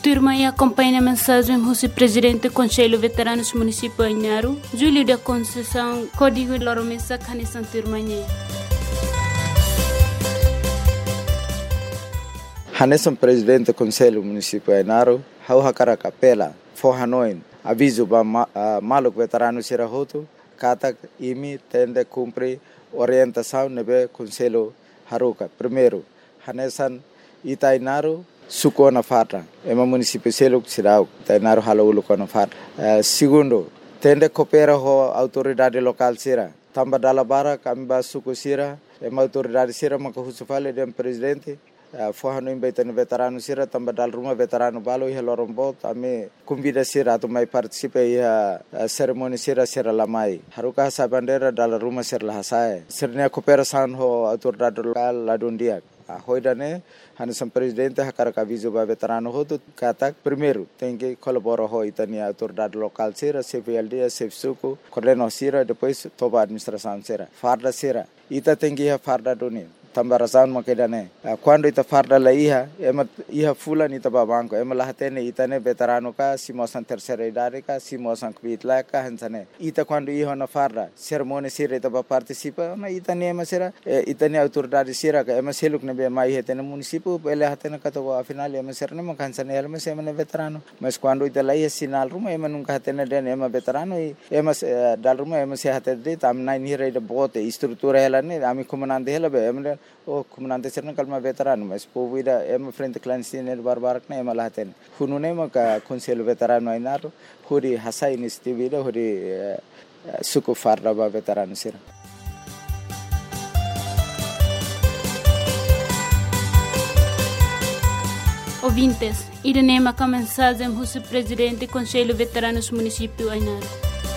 turma e acompanha a mensagem do presidente do Conselho Veteranos Município Ainaro, Júlio da Conceição, Código Loromesa, Canissan Turmanhê. Hanesan presidente do Conselho Município Ainaro, hau hakara kapela, forhanoin, aviso ba maluk veterano sirahoto, kata imi tende cumpre orientação nebe Conselho Haruka. Primeiro, Hanesan Itainaro, suko na fata, ema município seluk sirau, Itainaro halaulu na fata. Segundo, tende coopera ho autoridade local sira, tamba dalabara kami ba suku sira, ema autoridade sira makahusufale dem presidente. Forrano em Beitano veterano sira também dal rumah veterano balo ia lorombo também convida sira tu mai participa ia cerimônia sira lamai haruka sa bandera dal rumah sira lahasai sirnya cooperação ho autoridade local ladundia hoidane Hanesan presidente hakara aviso ba veterano ho tu kata primeiro tem que colaborar ho itania autoridade local sira CVLD CFSUCO coordeno sira depois toba administração sira farda sira ita tem que farda doni tambarasan makedane quando ita farda la iha fulan ita babanko ema lahatene itane veterano ka simosan terceira idade ka simosan kvitla ka hansane ita quando iha na farda cerimônia sira ita ba participa na itane ema sira itane autoridade sira ka ema seluk ne be mai hetene município ele hatene ka to afinal ema sira ne makansane ema sema ne veterano mas quando ita la iha sinal ruma ema nunca hatene den ema veterano ema dal ruma ema se hatede tam nai ni reida bote estrutura ela ne ami comandante ela be ema o comandante serna kalma veterano mas povida ema frente clandestino barbarak na ema lahaten hunune maka Conselho Veterano Ainaro huri hasai iniciativa huri suku farda ba veterano sira. Ouvintes, irene maka mensagem do presidente do Conselho Veteranos Município Ainaro.